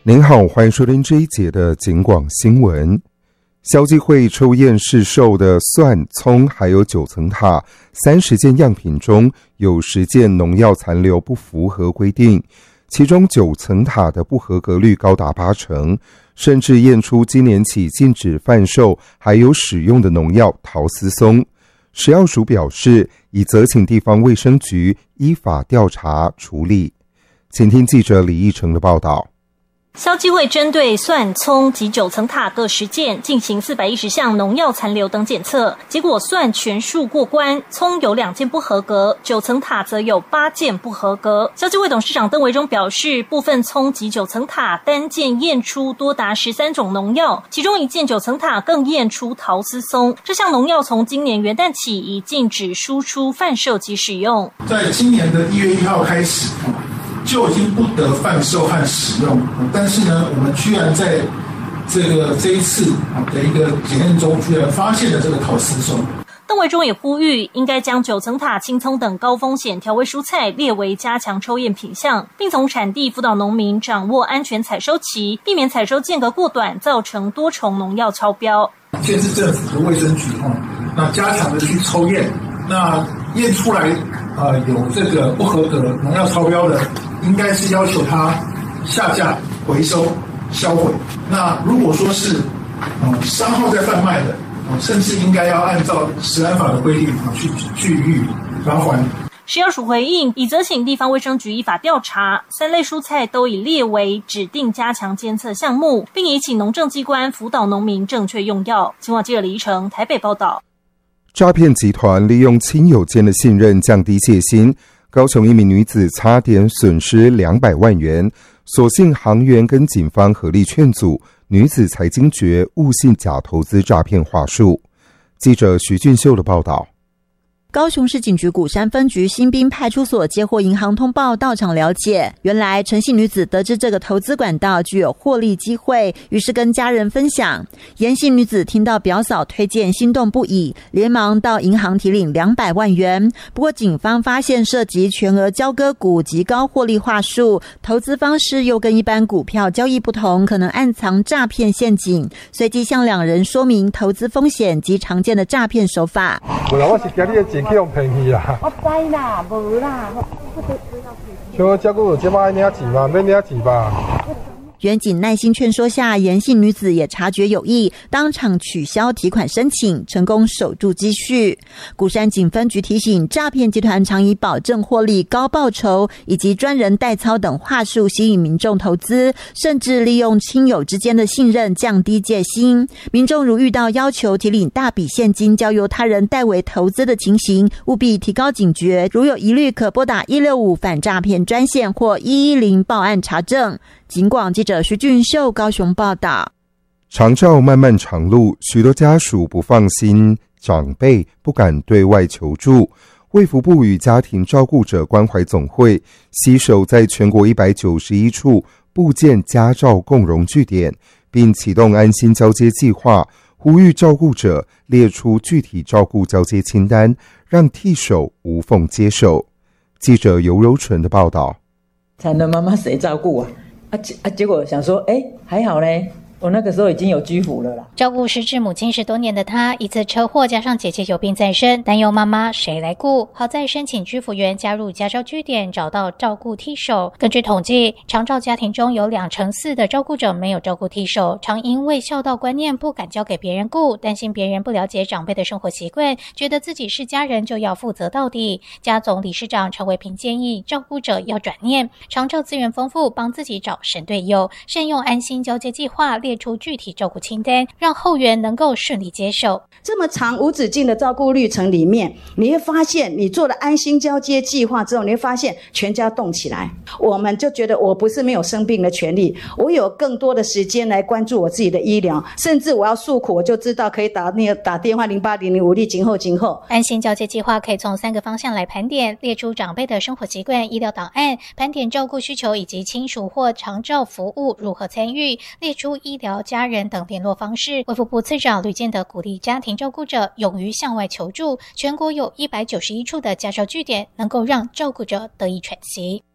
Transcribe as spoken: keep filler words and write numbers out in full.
您好，欢迎收听这一节的警广新闻。消基会抽验市售的蒜、葱还有九层塔三十件样品中，有十件农药残留不符合规定，其中九层塔的不合格率高达八成，甚至验出今年起禁止贩售还有使用的农药陶斯松。食药署表示，已责请地方卫生局依法调查处理。请听记者李义成的报道。 消基会针对蒜、葱及九层塔各十件进行四百一十项农药残留等检测，结果蒜全数过关，葱有两件不合格，九层塔则有八件不合格。消基会董事长邓维忠表示，部分葱及九层塔单件验出多达十三种农药，其中一件九层塔更验出陶斯松。这项农药从今年元旦起已禁止输出、贩售及使用。 在今年的一月一号开始，就已经不得贩售和使用，但是呢，我们居然在这个这一次的一个检验中，居然发现了这个陶斯松。 邓维忠也呼吁，应该将九层塔、青葱等高风险调味蔬菜列为加强抽验品项，并从产地辅导农民掌握安全采收期，避免采收间隔过短，造成多重农药超标。 县市政府的卫生局哈，那加强的去抽验，那验出来呃有这个不合格农药超标的，应该是要求他下架、回收、销毁。那如果说是呃商号在贩卖的，呃、甚至应该要按照食安法的规定啊去去予罚锾。 食药署回应，已责请地方卫生局依法调查，三类蔬菜都已列为指定加强监测项目，并已请农政机关辅导农民正确用药。警广记者李怡成台北报道。 诈骗集团利用亲友间的信任降低戒心，高雄一名女子差点损失两百万元，所幸行员跟警方合力劝阻，女子才惊觉误信假投资诈骗话术。记者徐俊秀的报道。 高雄市警局鼓山分局新滨派出所接获银行通报，到场了解，原来陈姓女子得知这个投资管道具有获利机会，于是跟家人分享。严姓女子听到表嫂推荐，心动不已，连忙到银行提领两百万元。不过警方发现涉及全额交割股及高获利话术，投资方式又跟一般股票交易不同，可能暗藏诈骗陷阱，随即向两人说明投资风险及常见的诈骗手法。 我我是今日的钱去用骗去啦。我知啦，无啦，我像我照顾有这么爱领钱嘛，免领钱吧。 员警耐心劝说下，严姓女子也察觉有异，当场取消提款申请，成功守住积蓄。鼓山警分局提醒，诈骗集团常以保证获利、高报酬以及专人代操等话术吸引民众投资，甚至利用亲友之间的信任降低戒心。民众如遇到要求提领大笔现金交由他人代为投资的情形，务必提高警觉，如有疑虑可拨打一六五反诈骗专线或一一零报案查证。警广记者徐俊秀高雄报道。 长照漫漫长路，许多家属不放心长辈，不敢对外求助。卫福部与家庭照顾者关怀总会携手在全国一百九十一处布建家照共融据点，并启动安心交接计划，呼吁照顾者列出具体照顾交接清单，让替手无缝接手。记者尤柔纯的报道。 产的妈妈谁照顾啊？啊，啊结果想说，哎，还好嘞。我那个时候已经有居服了啦。 照顾失智母亲十多年的她，一次车祸加上姐姐有病在身，担忧妈妈谁来顾。好在申请居服员加入家照据点，找到照顾替手。根据统计，长照家庭中有两成四的照顾者没有照顾替手，常因为孝道观念不敢交给别人顾，担心别人不了解长辈的生活习惯，觉得自己是家人就要负责到底。家总理事长陈维平建议照顾者要转念，长照资源丰富，帮自己找神队友，善用安心交接计划列出具体照顾清单，让后援能够顺利接手。 这么长无止境的照顾历程里面，你会发现你做了安心交接计划之后，你会发现全家动起来。我们就觉得我不是没有生病的权利，我有更多的时间来关注我自己的医疗，甚至我要诉苦，我就知道可以打那个打电话零八零零五力今后今后。 安心交接计划可以从三个方向来盘点，列出长辈的生活习惯、医疗档案，盘点照顾需求以及亲属或长照服务如何参与，列出医疗、家人等联络方式。卫福部次长吕健德鼓励家庭照顾者勇于向外求助，全国有一百九十一处的家照据点，能够让照顾者得以喘息。